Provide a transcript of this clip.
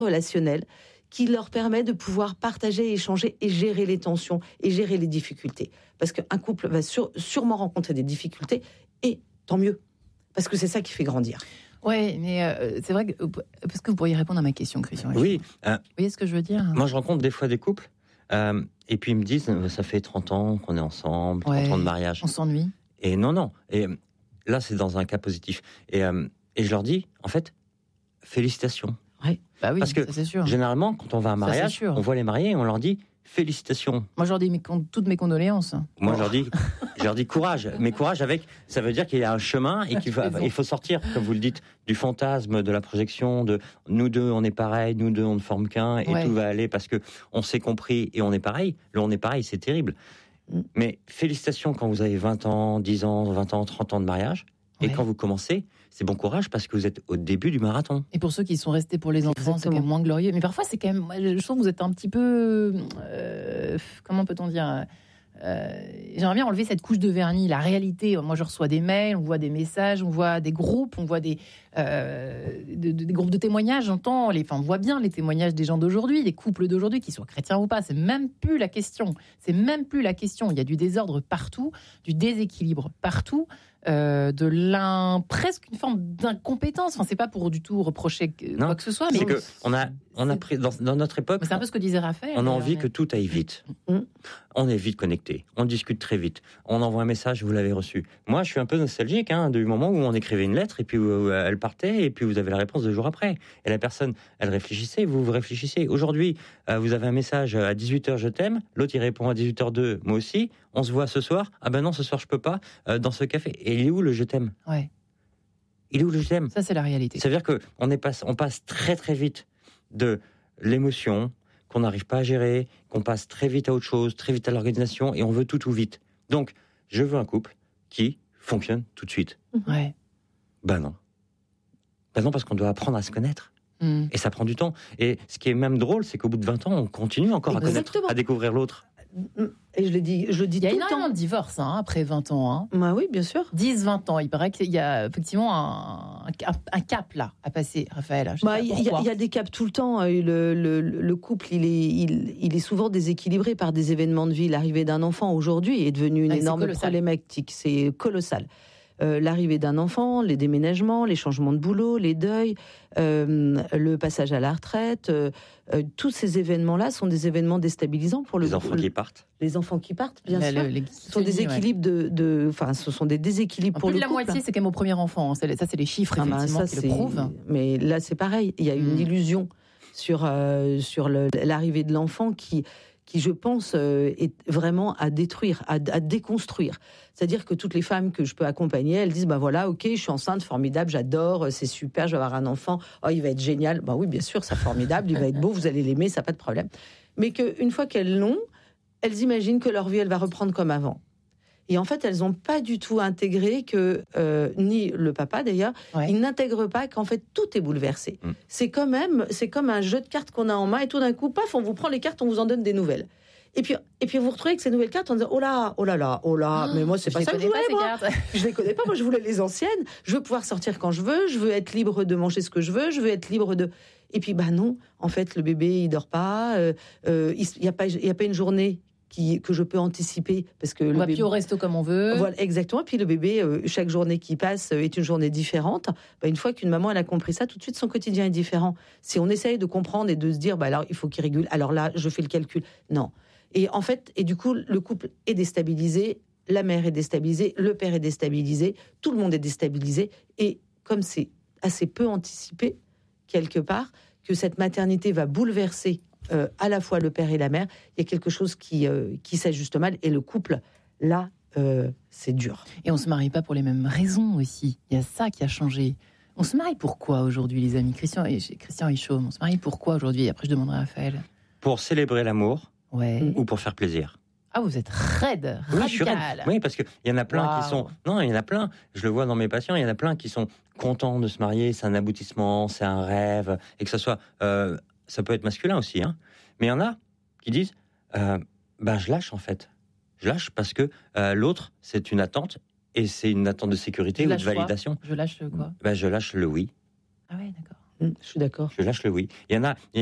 relationnel qui leur permet de pouvoir partager, échanger et gérer les tensions et gérer les difficultés. Parce qu'un couple va sûrement rencontrer des difficultés et tant mieux. Parce que c'est ça qui fait grandir. Oui, mais c'est vrai que... Est-ce que vous pourriez répondre à ma question, Christian? Oui. Vous voyez ce que je veux dire? Moi, je rencontre des fois des couples et puis ils me disent, ça fait 30 ans qu'on est ensemble, 30 ans de mariage. On s'ennuie. Et non. Et là, c'est dans un cas positif. Et je leur dis, en fait, félicitations. Ouais. Bah oui, parce que ça, c'est sûr. Généralement, quand on va à un mariage, on voit les mariés et on leur dit félicitations. Moi, je leur dis toutes mes condoléances. Moi, je leur dis courage. Mais courage ça veut dire qu'il y a un chemin et il faut sortir, comme vous le dites, du fantasme, de la projection, de nous deux, on est pareil, nous deux, on ne forme qu'un et tout va aller parce que on s'est compris et on est pareil. Le on est pareil, c'est terrible. Mais félicitations quand vous avez 20 ans, 10 ans, 20 ans, 30 ans de mariage. Et quand vous commencez, c'est bon courage parce que vous êtes au début du marathon. Et pour ceux qui sont restés pour les enfants, c'est quand même moins glorieux. Mais parfois, c'est quand même... Je trouve que vous êtes un petit peu... comment peut-on dire j'aimerais bien enlever cette couche de vernis. La réalité, moi je reçois des mails, on voit des messages, on voit des groupes, on voit des groupes de témoignages. On voit bien les témoignages des gens d'aujourd'hui, des couples d'aujourd'hui, qu'ils soient chrétiens ou pas. C'est même plus la question. Il y a du désordre partout, du déséquilibre partout. Presque une forme d'incompétence. Enfin, c'est pas pour du tout reprocher quoi que ce soit, mais c'est que on a pris dans notre époque. C'est un peu ce que disait Raphaël. On a envie que tout aille vite. On est vite connecté. On discute très vite. On envoie un message, vous l'avez reçu. Moi, je suis un peu nostalgique du moment où on écrivait une lettre et puis où elle partait et puis vous avez la réponse 2 jours après. Et la personne, elle réfléchissait, vous réfléchissez. Aujourd'hui, vous avez un message à 18h, je t'aime. L'autre, il répond à 18h02, moi aussi. On se voit ce soir. Ah ben non, ce soir, je peux pas. Dans ce café. Et il est où le je t'aime? Il est où le je t'aime? Ça, c'est la réalité. Ça veut dire qu'on passe très très vite de l'émotion qu'on n'arrive pas à gérer, qu'on passe très vite à autre chose, très vite à l'organisation, et on veut tout vite. Donc, je veux un couple qui fonctionne tout de suite. Ben non, parce qu'on doit apprendre à se connaître. Et ça prend du temps. Et ce qui est même drôle, c'est qu'au bout de 20 ans, on continue encore à connaître, à découvrir l'autre. Et je le dis tout le temps. Il y a énormément de divorces après 20 ans. Bah oui, bien sûr. 10-20 ans. Il paraît qu'il y a effectivement un cap là à passer, Raphaël. Il y a des caps tout le temps. Le couple, il est souvent déséquilibré par des événements de vie. L'arrivée d'un enfant aujourd'hui est devenue une énorme problématique. C'est colossal. L'arrivée d'un enfant, les déménagements, les changements de boulot, les deuils, le passage à la retraite, tous ces événements-là sont des événements déstabilisants pour les enfants qui partent. Les enfants qui partent, bien sûr. Ce sont des équilibres ce sont des déséquilibres pour le couple. Plus de la moitié, c'est quand même au premier enfant. Ça, c'est les chiffres effectivement qui le prouvent. Mais là, c'est pareil. Il y a une illusion sur l'arrivée de l'enfant qui, je pense, est vraiment à détruire, à déconstruire. C'est-à-dire que toutes les femmes que je peux accompagner, elles disent, voilà, ok, je suis enceinte, formidable, j'adore, c'est super, je vais avoir un enfant, il va être génial. Oui, bien sûr, c'est formidable, il va être beau, vous allez l'aimer, ça n'a pas de problème. Mais qu'une fois qu'elles l'ont, elles imaginent que leur vie, elle va reprendre comme avant. Et en fait, elles n'ont pas du tout intégré que, ni le papa d'ailleurs, il n'intègre pas qu'en fait tout est bouleversé. C'est comme un jeu de cartes qu'on a en main et tout d'un coup, paf, on vous prend les cartes, on vous en donne des nouvelles. Et puis vous retrouvez avec ces nouvelles cartes en disant oh là, mais moi c'est pas ça que je voulais, moi. Je les connais pas, moi je voulais les anciennes. Je veux pouvoir sortir quand je veux être libre de manger ce que je veux être libre de. Et puis non, en fait le bébé il dort pas, il y a pas une journée que je peux anticiper parce que on va plus au resto comme on veut. Voilà, exactement. Puis le bébé, chaque journée qui passe est une journée différente. Une fois qu'une maman elle a compris ça, tout de suite son quotidien est différent. Si on essaye de comprendre et de se dire alors il faut qu'il régule, alors là je fais le calcul. Non. Et en fait, du coup le couple est déstabilisé, la mère est déstabilisée, le père est déstabilisé, tout le monde est déstabilisé. Et comme c'est assez peu anticipé quelque part que cette maternité va bouleverser à la fois le père et la mère, il y a quelque chose qui s'ajuste mal et le couple, là, c'est dur. Et on se marie pas pour les mêmes raisons aussi. Il y a ça qui a changé. On se marie pourquoi aujourd'hui, les amis? Christian Hichaume, on se marie pourquoi aujourd'hui? Après, je demanderai à Raphaël. Pour célébrer l'amour ou pour faire plaisir. Ah, vous êtes raide, radical. Oui, je suis raide. Oui, parce qu'il y en a plein qui sont... Non, il y en a plein, je le vois dans mes patients, il y en a plein qui sont contents de se marier, c'est un aboutissement, c'est un rêve, et que ça soit... ça peut être masculin aussi, mais il y en a qui disent je lâche en fait. Je lâche parce que l'autre, c'est une attente, et c'est une attente de sécurité ou de validation. Je lâche quoi? Je lâche le oui. Ah ouais, d'accord. Je suis d'accord. Je lâche le oui. Il y en a